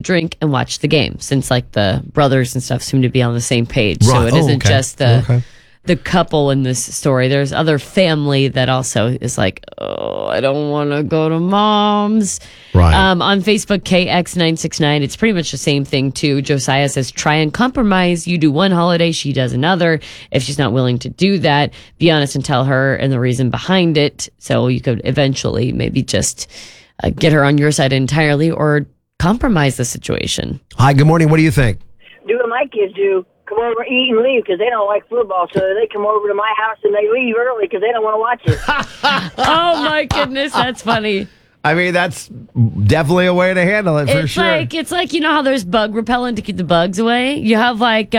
drink and watch the game, since like the brothers and stuff seem to be on the same page. Right. So it isn't just the couple in this story. There's other family that also is like, oh, I don't want to go to mom's. Right. On Facebook, KX969, it's pretty much the same thing too. Josiah says, try and compromise. You do one holiday, she does another. If she's not willing to do that, be honest and tell her and the reason behind it. So you could eventually maybe just get her on your side entirely or compromise the situation. Hi, good morning. What do you think? Do what my kids do. Come over, eat, and leave because they don't like football. So they come over to my house and they leave early because they don't want to watch it. Oh, my goodness. That's funny. I mean, that's definitely a way to handle it for sure. It's like, you know how there's bug repellent to keep the bugs away? You have like,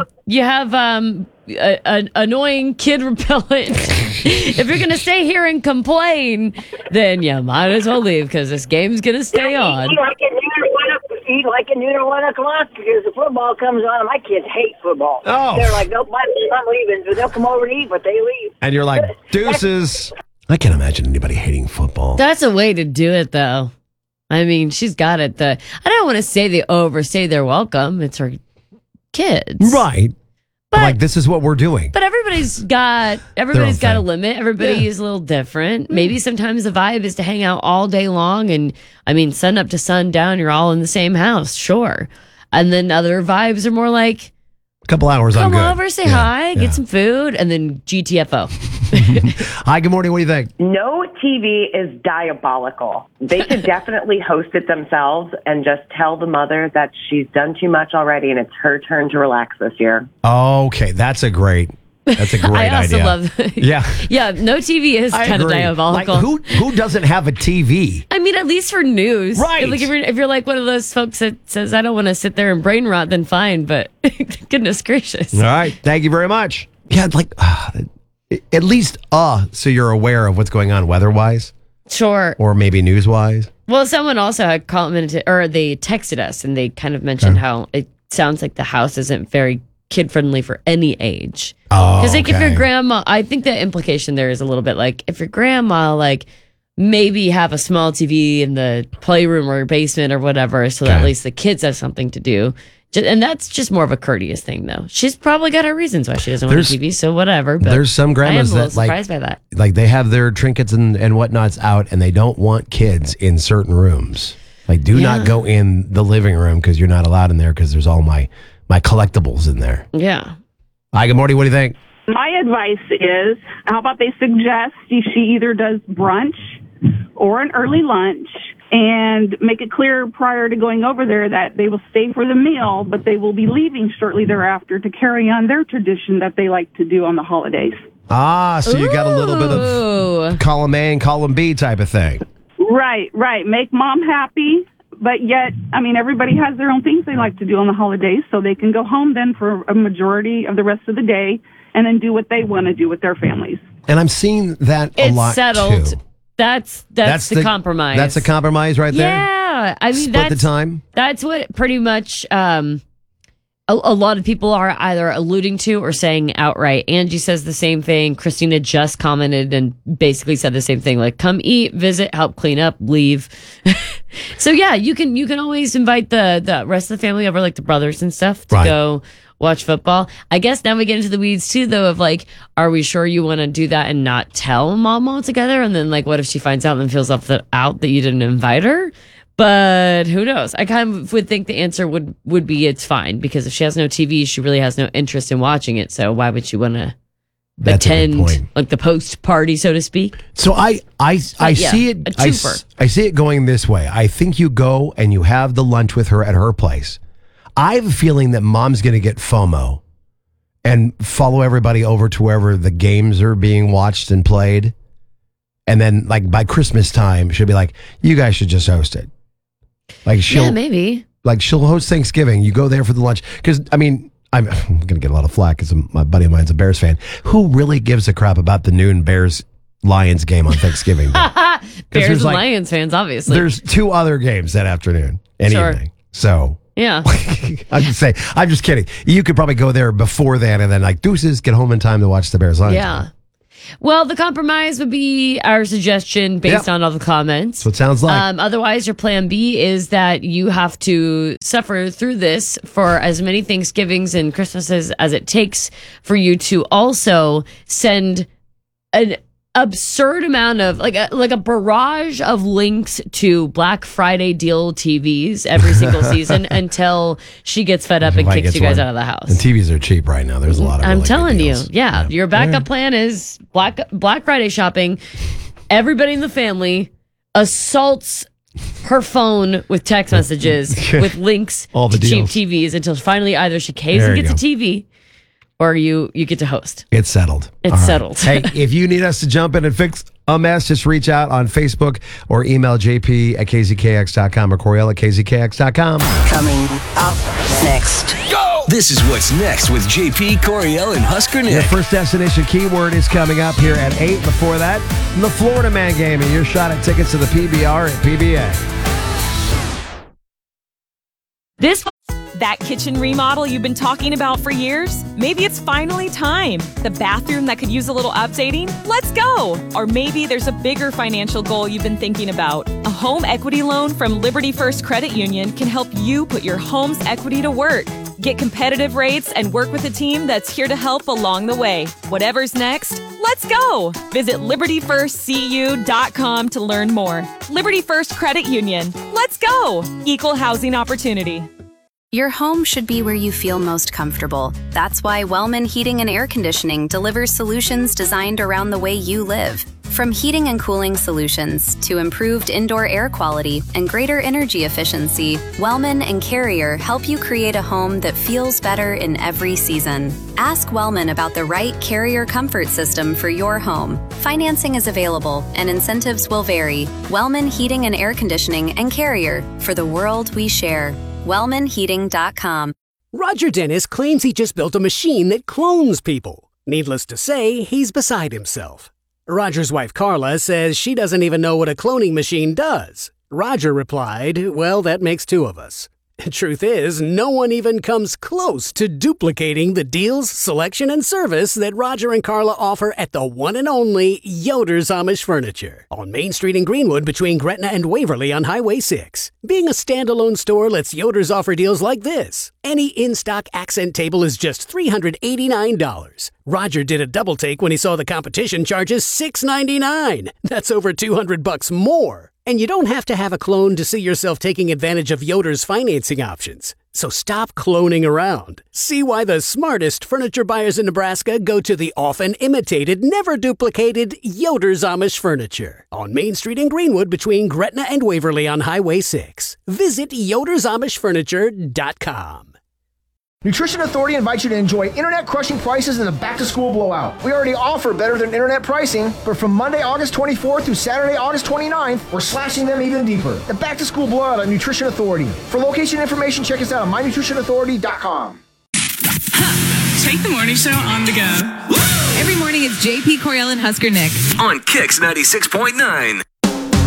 annoying kid repellent. If you're going to stay here and complain, then you might as well leave because this game's going to stay on. Eat like at noon or 1 o'clock because the football comes on and my kids hate football. Oh. They're like, nope, I'm leaving. So they'll come over and eat, but they leave. And you're like, deuces. I can't imagine anybody hating football. That's a way to do it, though. I mean, she's got it. I don't want to say they overstay their welcome. It's her kids. Right. But like, this is what we're doing. But everybody's got a limit. Everybody is a little different. Maybe sometimes the vibe is to hang out all day long. And I mean, sun up to sundown, you're all in the same house. Sure. And then other vibes are more like, a couple hours on good. Come over, say hi, get some food, and then GTFO. Hi, good morning. What do you think? No TV is diabolical. They should definitely host it themselves and just tell the mother that she's done too much already and it's her turn to relax this year. Okay, that's a great idea. I also love Yeah. Yeah, no TV is kind of diabolical. Like, who doesn't have a TV? I mean, at least for news. Right. Like if you're like one of those folks that says, I don't want to sit there and brain rot, then fine. But goodness gracious. All right. Thank you very much. Yeah, like, at least, so you're aware of what's going on weather-wise. Sure. Or maybe news-wise. Well, someone also had commented, or they texted us, and they kind of mentioned how it sounds like the house isn't very kid-friendly for any age. Oh, because like if your grandma, I think the implication there is a little bit like if your grandma like maybe have a small TV in the playroom or basement or whatever, so that at least the kids have something to do. And that's just more of a courteous thing, though. She's probably got her reasons why she doesn't want a TV, so whatever. But there's some grandmas I am a that little surprised by that. Like they have their trinkets and whatnots out, and they don't want kids in certain rooms. Like, do not go in the living room because you're not allowed in there because there's all my collectibles in there. Yeah. Hi, good morning. What do you think? My advice is, how about they suggest she either does brunch or an early lunch and make it clear prior to going over there that they will stay for the meal, but they will be leaving shortly thereafter to carry on their tradition that they like to do on the holidays. So you got a little bit of column A and column B type of thing. Right. Make mom happy, but yet, I mean, everybody has their own things they like to do on the holidays, so they can go home then for a majority of the rest of the day and then do what they want to do with their families. And I'm seeing that a lot, settled. too. That's the compromise. That's the compromise right there? Yeah. I mean, Split the time? That's what pretty much a lot of people are either alluding to or saying outright. Angie says the same thing. Christina just commented and basically said the same thing. Like, come eat, visit, help clean up, leave. So yeah, you can always invite the rest of the family over, like the brothers and stuff, to go watch football. I guess now we get into the weeds too, though, of like, are we sure you want to do that and not tell mom altogether? And then like, what if she finds out and feels out that you didn't invite her? But who knows? I kind of would think the answer would be it's fine, because if she has no TV, she really has no interest in watching it. So why would she want to attend like the post party, so to speak? So I see it. I see it going this way. I think you go and you have the lunch with her at her place. I have a feeling that mom's going to get FOMO and follow everybody over to wherever the games are being watched and played. And then like by Christmas time, she'll be like, you guys should just host it. Like maybe. Like she'll host Thanksgiving. You go there for the lunch. Because, I mean, I'm going to get a lot of flack because my buddy of mine's a Bears fan. Who really gives a crap about the noon Bears-Lions game on Thanksgiving Day? Bears and Lions fans, obviously. There's 2 other games that afternoon and evening. So... Yeah. I'm just kidding. You could probably go there before then and then like deuces, get home in time to watch the Bears Lions. Yeah. Well, the compromise would be our suggestion based on all the comments. That's what it sounds like. Otherwise, your plan B is that you have to suffer through this for as many Thanksgivings and Christmases as it takes for you to also send an absurd amount of like a barrage of links to Black Friday deal TVs every single season until she gets fed up and kicks you guys out of the house. And TVs are cheap right now. There's a lot of I'm telling you, your backup plan is Black Friday shopping. Everybody in the family assaults her phone with text messages with links to cheap TVs until finally either she caves and gets a TV or you get to host. It's settled. It's settled. Hey, if you need us to jump in and fix a mess, just reach out on Facebook or email jp@kzkx.com or Coriel@kzkx.com. Coming up next. Go! This is what's next with JP, Coriel, and Husker Nick. Your first destination keyword is coming up here at 8. Before that, the Florida Man game and your shot at tickets to the PBR at PBA. That kitchen remodel you've been talking about for years? Maybe it's finally time. The bathroom that could use a little updating? Let's go! Or maybe there's a bigger financial goal you've been thinking about. A home equity loan from Liberty First Credit Union can help you put your home's equity to work. Get competitive rates and work with a team that's here to help along the way. Whatever's next, let's go! Visit LibertyFirstCU.com to learn more. Liberty First Credit Union. Let's go! Equal housing opportunity. Your home should be where you feel most comfortable. That's why Wellman Heating and Air Conditioning delivers solutions designed around the way you live. From heating and cooling solutions to improved indoor air quality and greater energy efficiency, Wellman and Carrier help you create a home that feels better in every season. Ask Wellman about the right Carrier comfort system for your home. Financing is available and incentives will vary. Wellman Heating and Air Conditioning and Carrier, for the world we share. WellmanHeating.com. Roger Dennis claims he just built a machine that clones people. Needless to say, he's beside himself. Roger's wife Carla says she doesn't even know what a cloning machine does. Roger replied, "Well, that makes two of us." Truth is, no one even comes close to duplicating the deals, selection, and service that Roger and Carla offer at the one and only Yoder's Amish Furniture on Main Street in Greenwood between Gretna and Waverly on Highway 6. Being a standalone store lets Yoder's offer deals like this. Any in-stock accent table is just $389. Roger did a double take when he saw the competition charges $699. That's over $200 more. And you don't have to have a clone to see yourself taking advantage of Yoder's financing options. So stop cloning around. See why the smartest furniture buyers in Nebraska go to the often imitated, never duplicated Yoder's Amish Furniture on Main Street in Greenwood between Gretna and Waverly on Highway 6. Visit yodersamishfurniture.com. Nutrition Authority invites you to enjoy internet-crushing prices in the back-to-school blowout. We already offer better than internet pricing, but from Monday, August 24th through Saturday, August 29th, we're slashing them even deeper. The back-to-school blowout at Nutrition Authority. For location information, check us out on mynutritionauthority.com. Take the morning show on the go. Every morning it's JP, Coriel, and Husker Nick. On Kix 96.9.